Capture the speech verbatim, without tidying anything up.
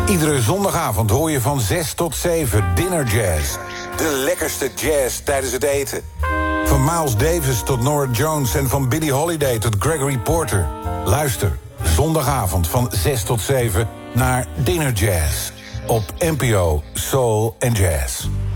Iedere zondagavond hoor je van zes tot zeven Dinner Jazz. De lekkerste jazz tijdens het eten. Van Miles Davis tot Norah Jones en van Billie Holiday tot Gregory Porter. Luister zondagavond van zes tot zeven naar Dinner Jazz. Op N P O Soul and Jazz.